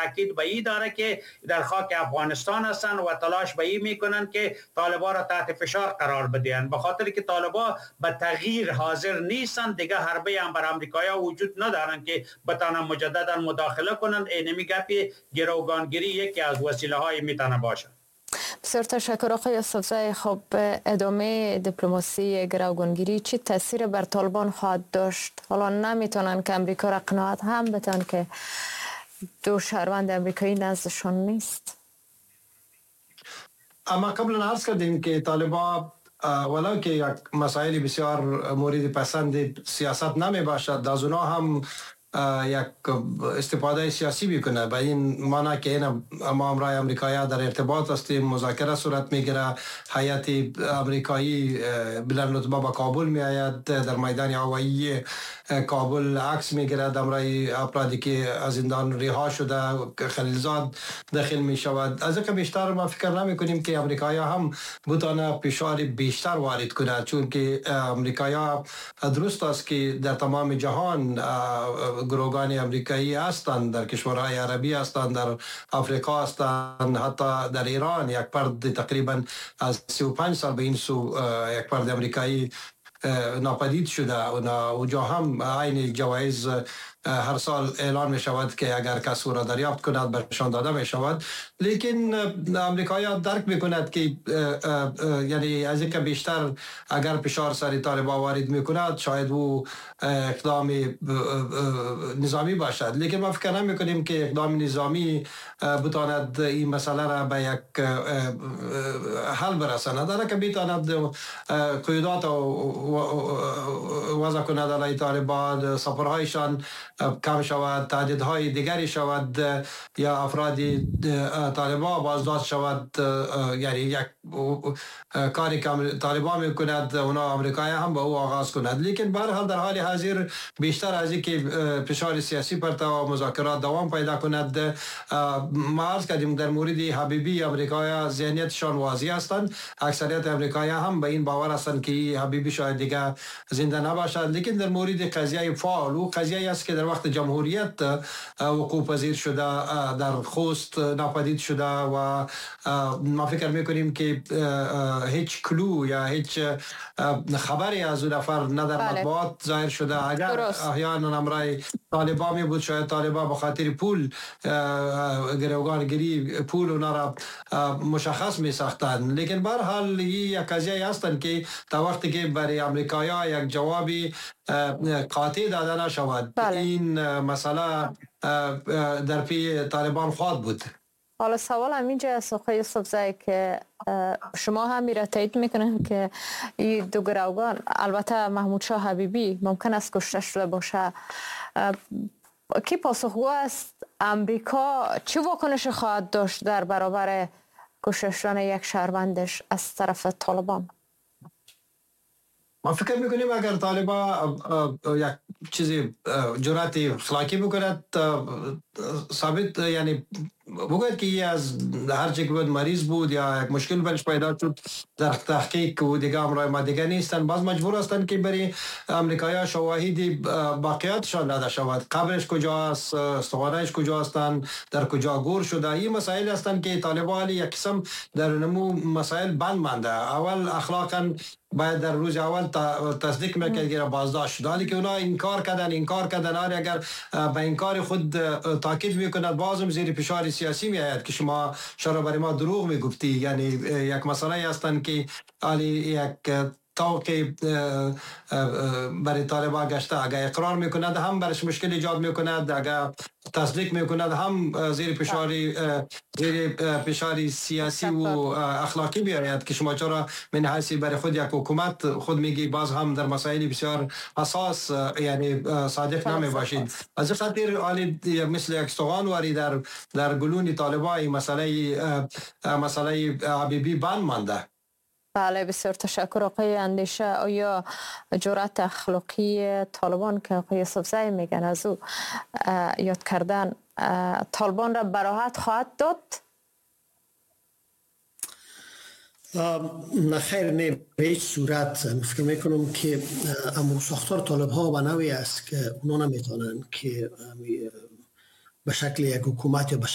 تاکید به این داره که در خاک افغانستان هستند و تلاش به این میکنند که طالبان را تحت فشار قرار بدهند، به خاطر که طالبان به تغییر حاضر نیستند. دیگه حربه هم بر امریکایا وجود ندارند که بتانن مجددا مداخله کنند. اینمی گپی گروگانگیری یکی از وسیله های میتونه باشه. بسیار تشکر آقای یوسفزی. خب ادامه دیپلماسی گروگانگیری چی تاثیر بر طالبان خواهد داشت؟ حالا نمیتونن که امریکا را قناعت هم بتن که دو شهروند امریکایی نزدشان نیست. اما قبلا عرض کردیم که طالبان ولو که یک مسائل بسیار مورد پسند سیاست نمی باشد، از اونا هم یک استفاده سیاسی میکنه. به این معنی که این ما امرای امریکایی در ارتباط هستیم، مذاکره صورت میگیره، هیئت امریکایی بلندرتبه به کابل میآید، در میدان هوایی کابل عکس میگیره در امرای افرادی که از زندان رها شده، خلیلزاد داخل می شود. از این بیشتر ما فکر نمی کنیم که امریکایی هم بتونه فشار بیشتر وارد کنه، چون که امریکایی درست است که در تمام جهان گروگان امریکایی هستند، در کشورهای عربی هستند، در افریقا هستند، حتی در ایران یک فرد تقریبا از 35 سال به این سو یک فرد امریکایی ناپدید شده. اونجا هم عین جوایز هر سال اعلان می شود که اگر کس او را دریافت کند برشان داده می شود. لیکن امریکایی درک می کند که یعنی از اینکه بیشتر اگر فشار سر طالبان وارد می کند شاید او اقدام نظامی باشد. لیکن ما فکر نمی کنیم که اقدام نظامی بتواند این مسئله را به یک حل برساند. در که بتواند قیودات وضع کند علیه طالبان، سفرهایشان کم شود، تهدیدهای دیگری شود، یا افراد طالبان بازداشت شود. یعنی یک کاری که طالبان میکند اونا امریکایی هم به او آغاز کند. لیکن به هر حال در حال حاضر بیشتر از اینکه فشار سیاسی پر و مذاکرات دوام پیدا کند، ما عرض کردیم در مورد حبیبی امریکایی ذهنیتشان واضح هستند. اکثریت امریکایی هم به این باور هستند که حبیبی شاید دیگه زنده نباشد. لیکن در مورد قضیه فعال، او قضیه است که در وقت جمهوریت وقوع پذیر شده، در خوست ناپدید شده و ما فکر میکنیم که هیچ کلو یا هیچ خبری از اون نفر نه در مطبوعات ظاهر شده. اگر احیانا امرای طالبان می بود شاید طالبان به خاطر پول گروگانگیری پول اونا را مشخص می ساختند. لیکن به هر حال یک قضیه هستند که تا وقتی که برای امریکایی یک جوابی قاطع داده نشود این مسئله در پی طالبان خواهد بود. حالا سوال همینجا است آقای یوسفزی که شما هم میره تایید میکنن که این دو گروگان، البته محمود شاه حبیبی ممکن است کشته شده باشه، کی پاسخگو است؟ امریکا چه واکنش خواهد داشت در برابر کشته شدن یک شهروندش از طرف طالبان؟ ما فکر میکنیم اگر طالبان یک چیزی جرأت اخلاقی بکند، ثابت یعنی بگوید که از هر چی که بود مریض بود یا یک مشکل برش پیدا شد در تحقیق و دیگه امرای ما دیگه نیستن، باز مجبور هستند که برای امریکایی شواهدی باقیاتشان داده شود. قبرش کجاست، استخوانش کجا هستند، در کجا گور شده. این مسائل هستند که طالبان یک قسم در نمو مسائل بند مانده. اول اخلاقا باید در روز اول تصدیق میکرد که بازداشت شد، حالی که اونا انکار کردن اگر به انکار خود تاکید میکند بازم زیر فشار سیاسی میآید که شما چرا برای ما دروغ میگفتی. یعنی یک مسئله هستند که علی یک توقع برای طالبان گشته. اگر اقرار میکند هم برش مشکل ایجاد میکند، اگر تصدیق میکند هم زیر فشار سیاسی و اخلاقی بیاید که شما چرا من حیثی برای خود یک حکومت خود میگی باز هم در مسائل بسیار حساس یعنی صادق نمی باشید. از خاطر عالی مثل یک استخوان واری در گلون طالبان مسئله حبیبی بند مانده. بله بسیار تشکر آقای اندیشه. آیا جرأت اخلاقی طالبان که آقای یوسفزی میگن از او یاد کردن طالبان را براحت خواهد داد؟ خیر نه به هیچ صورت. فکر میکنم که امور ساختار طالب ها و نوعی است که اونا نمیتونن که به شکل یک حکومت یا